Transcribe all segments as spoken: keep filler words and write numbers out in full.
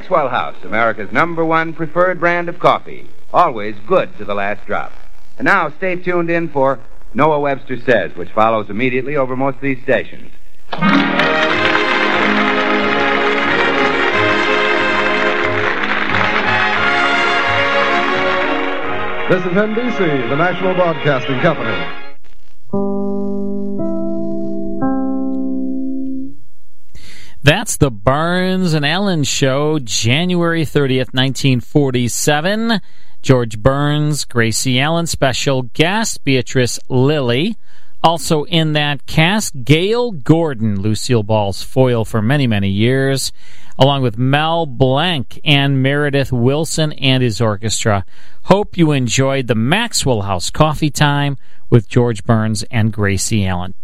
Maxwell House, America's number one preferred brand of coffee. Always good to the last drop. And now stay tuned in for Noah Webster Says, which follows immediately over most of these stations. This is N B C, the National Broadcasting Company. That's the Burns and Ellen Show, January thirtieth, nineteen forty-seven. George Burns, Gracie Allen, special guest, Beatrice Lillie. Also in that cast, Gail Gordon, Lucille Ball's foil for many, many years, along with Mel Blanc and Meredith Wilson and his orchestra. Hope you enjoyed the Maxwell House Coffee Time with George Burns and Gracie Allen.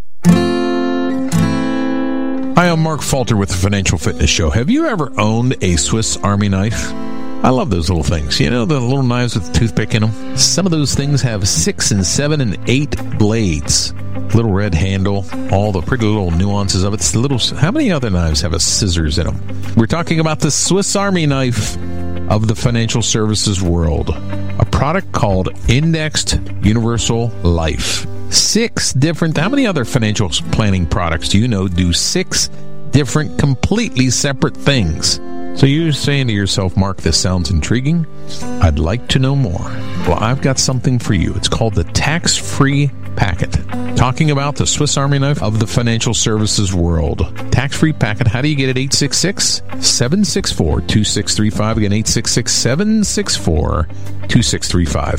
Hi, I'm Mark Falter with the Financial Fitness Show. Have you ever owned a Swiss Army knife? I love those little things. You know, the little knives with the toothpick in them? Some of those things have six and seven and eight blades. Little red handle, all the pretty little nuances of it. It's the little, how many other knives have a scissors in them? We're talking about the Swiss Army knife of the financial services world. A product called Indexed Universal Life. Six different, how many other financial planning products do you know do six different, completely separate things? So you're saying to yourself, Mark, this sounds intriguing. I'd like to know more. Well, I've got something for you. It's called the Tax-Free Packet. Talking about the Swiss Army knife of the financial services world. Tax-Free Packet. How do you get it? eight six six, seven six four, two six three five. Again, eight six six, seven six four, two six three five.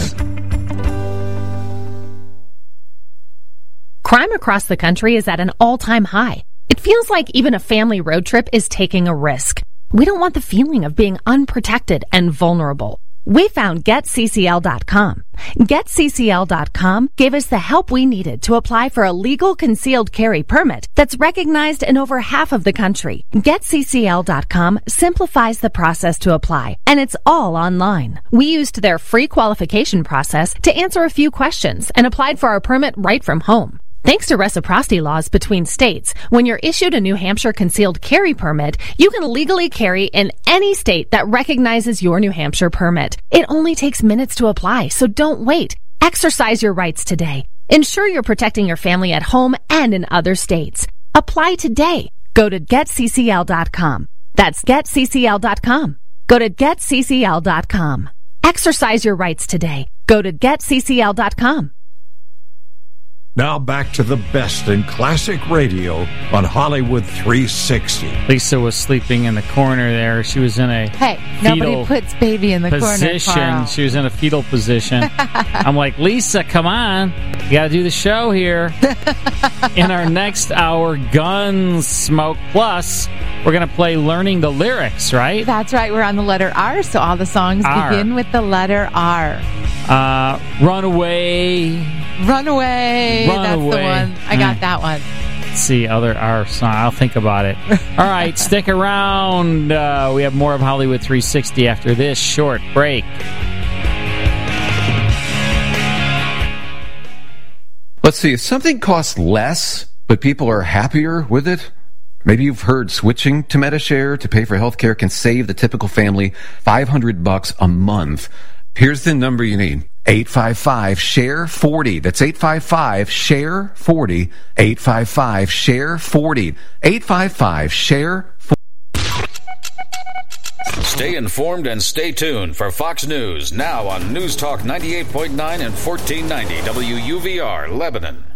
Crime across the country is at an all-time high. It feels like even a family road trip is taking a risk. We don't want the feeling of being unprotected and vulnerable. We found Get C C L dot com. Get C C L dot com gave us the help we needed to apply for a legal concealed carry permit that's recognized in over half of the country. Get C C L dot com simplifies the process to apply, and it's all online. We used their free qualification process to answer a few questions and applied for our permit right from home. Thanks to reciprocity laws between states, when you're issued a New Hampshire concealed carry permit, you can legally carry in any state that recognizes your New Hampshire permit. It only takes minutes to apply, so don't wait. Exercise your rights today. Ensure you're protecting your family at home and in other states. Apply today. Go to Get C C L dot com. That's Get C C L dot com. Go to Get C C L dot com. Exercise your rights today. Go to Get C C L dot com. Now back to the best in classic radio on Hollywood three sixty. Lisa was sleeping in the corner there. She was in a hey, fetal nobody puts baby in the position. corner. Carl. She was in a fetal position. I'm like, Lisa, come on. You got to do the show here. In our next hour, Gunsmoke Plus, we're going to play Learning the Lyrics, right? That's right. We're on the letter R, so all the songs R. begin with the letter R. Uh, Runaway. Runaway. Run That's away. the one. I got that one. Let's see, other R song. I'll think about it. All right, stick around. Uh, we have more of Hollywood three sixty after this short break. Let's see, if something costs less, but people are happier with it, maybe you've heard switching to Medi-Share to pay for healthcare can save the typical family five hundred bucks a month. Here's the number you need. eight five five, S H A R E forty. That's eight five five, S H A R E forty. eight five five, S H A R E forty. eight five five, S H A R E forty. Stay informed and stay tuned for Fox News, now on News Talk ninety-eight point nine and fourteen ninety W U V R, Lebanon.